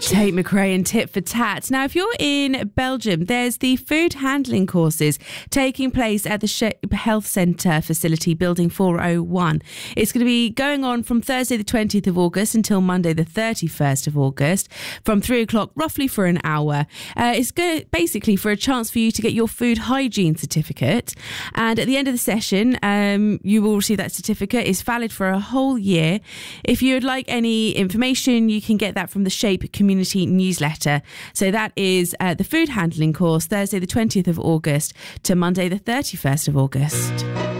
Tate McRae and Tit for Tat. Now, if you're in Belgium, there's the food handling courses taking place at the Shape Health Centre facility, Building 401. It's going to be going on from Thursday the 20th of August until Monday the 31st of August from 3 o'clock, roughly for an hour. It's basically for a chance for you to get your food hygiene certificate. And at the end of the session, you will receive that certificate. It's valid for a whole year. If you would like any information, you can get that from the Shape Community newsletter. So that is the food handling course, Thursday the 20th of August to Monday the 31st of August.